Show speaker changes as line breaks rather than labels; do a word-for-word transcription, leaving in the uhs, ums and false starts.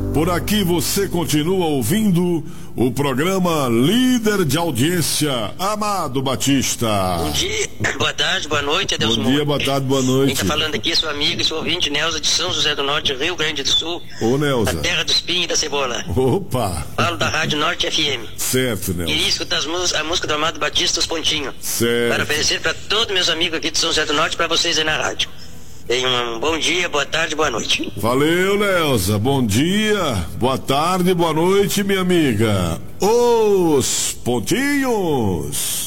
Por aqui você continua ouvindo o programa líder de audiência, Amado Batista.
Bom dia, boa tarde, boa noite, adeus.
Bom dia, boa tarde, boa noite.
Quem está falando aqui é sua amiga e sua ouvinte, Neuza de São José do Norte, Rio Grande do Sul.
Ô, Neuza.
A terra do espinho e da cebola.
Opa.
Falo da Rádio Norte F M.
Certo, Neuza.
Queria escutar as músicas, a música do Amado Batista, Os Pontinhos.
Certo.
Para oferecer para todos meus amigos aqui de São José do Norte, para vocês aí na rádio. Tenham um bom dia, boa tarde, boa noite.
Valeu, Neuza. Bom dia, boa tarde, boa noite, minha amiga. Os Pontinhos.